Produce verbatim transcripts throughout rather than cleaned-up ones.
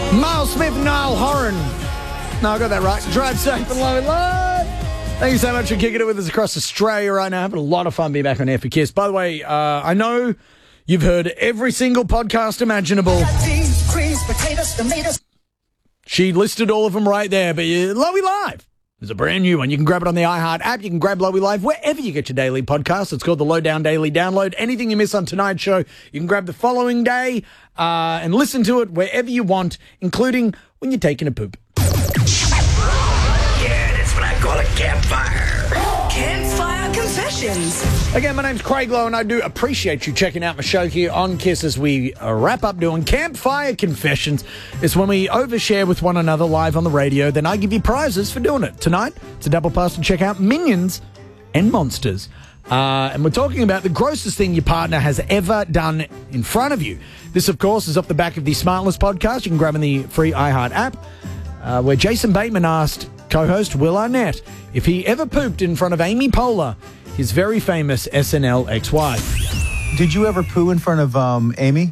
Miles Smith and Niall Horan. No, I got that right. Drive safe and love it live. Thank you so much for kicking it with us across Australia right now. Having a lot of fun being back on air for Kiss. By the way, uh, I know you've heard every single podcast imaginable. She listed all of them right there, but uh, Lowy Live is a brand new one. You can grab it on the iHeart app. You can grab Lowy Live wherever you get your daily podcast. It's called the Lowdown Daily Download. Anything you miss on tonight's show, you can grab the following day uh, and listen to it wherever you want, including when you're taking a poop. Yeah, that's what I call a campfire. Campfire Confessions. Again, my name's Craig Lowe, and I do appreciate you checking out my show here on Kiss as we uh, wrap up doing Campfire Confessions. It's when we overshare with one another live on the radio, then I give you prizes for doing it. Tonight, it's a double pass to check out Minions and Monsters. Uh, and we're talking about the grossest thing your partner has ever done in front of you. This, of course, is off the back of the Smartless podcast. You can grab in the free iHeart app, uh, where Jason Bateman asked co-host Will Arnett if he ever pooped in front of Amy Poehler, his very famous S N L ex-wife. Did you ever poo in front of um, Amy?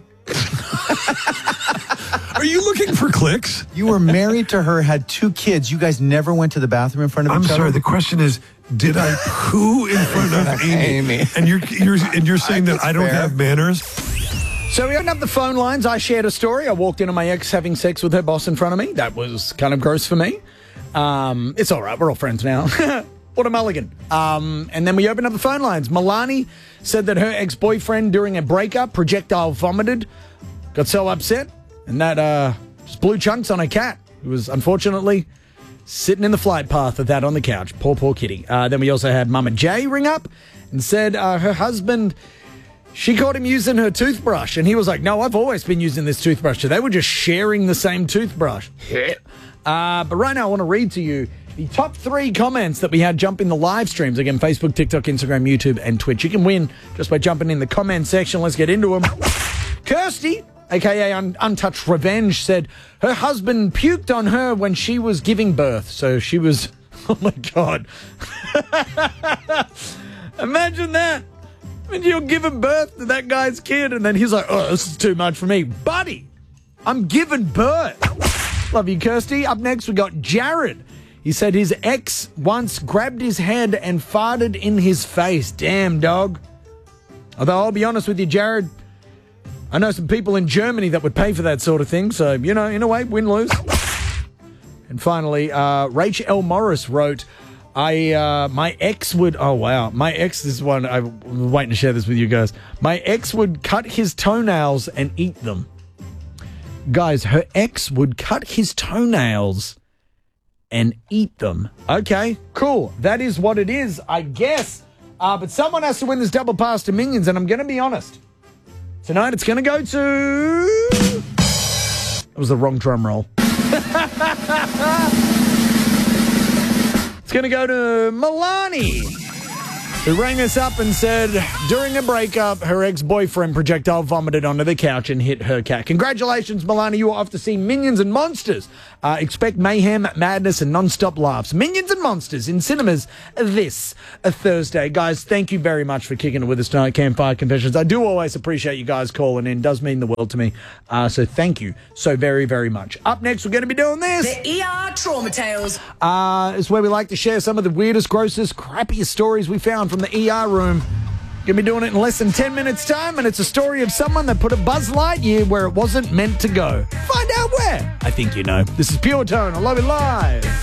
Are you looking for clicks? You were married to her, had two kids. You guys never went to the bathroom in front of I'm each other? sorry, the question is, did I poo in front of Amy? Amy. And you're, you're, and you're saying that That's I don't fair. have manners? So we opened up the phone lines. I shared a story. I walked into my ex having sex with her boss in front of me. That was kind of gross for me. Um, it's all right. We're all friends now. What a mulligan. Um, and then we opened up the phone lines. Milani said that her ex-boyfriend during a breakup projectile vomited, got so upset, and that uh, just blew chunks on her cat, who was unfortunately sitting in the flight path of that on the couch. Poor, poor kitty. Uh, then we also had Mama J ring up and said uh, her husband, she caught him using her toothbrush, and he was like, no, I've always been using this toothbrush. So they were just sharing the same toothbrush. uh, but right now I want to read to you the top three comments that we had jump in the live streams. Again, Facebook, TikTok, Instagram, YouTube, and Twitch. You can win just by jumping in the comment section. Let's get into them. Kirsty, a k a. Un- Untouched Revenge, said her husband puked on her when she was giving birth. So she was... Oh, my God. Imagine that. When you're giving birth to that guy's kid, and then he's like, oh, this is too much for me. Buddy, I'm giving birth. Love you, Kirsty. Up next, we got Jared. He said his ex once grabbed his head and farted in his face. Damn, dog. Although I'll be honest with you, Jared, I know some people in Germany that would pay for that sort of thing. So, you know, in a way, win-lose. And finally, uh, Rachel L. Morris wrote, I, uh, my ex would, oh, wow. My ex, this is one, I'm waiting to share this with you guys. My ex would cut his toenails and eat them. Guys, her ex would cut his toenails and eat them. Okay, cool. That is what it is, I guess. Uh, but someone has to win this double pass to Minions, and I'm going to be honest. Tonight it's going to go to... It was the wrong drum roll. It's going to go to Milani, who rang us up and said during a breakup, her ex-boyfriend projectile vomited onto the couch and hit her cat. Congratulations, Milani. You are off to see Minions and Monsters. Uh, expect mayhem, madness, and non-stop laughs. Minions and Monsters in cinemas this Thursday. Guys, thank you very much for kicking it with us tonight, Campfire Confessions. I do always appreciate you guys calling in. It does mean the world to me. Uh, so thank you so very, very much. Up next, we're going to be doing this. The E R Trauma Tales. Uh, it's where we like to share some of the weirdest, grossest, crappiest stories we found from the E R room. Gonna be doing it in less than ten minutes time, and it's a story of someone that put a Buzz Lightyear where it wasn't meant to go. Find out where. I think you know. This is Pure Tone. I love it live.